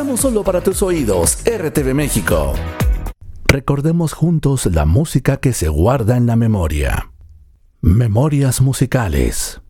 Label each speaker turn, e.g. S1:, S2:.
S1: Estamos solo para tus oídos, RTV México. Recordemos juntos la música que se guarda en la memoria. Memorias musicales.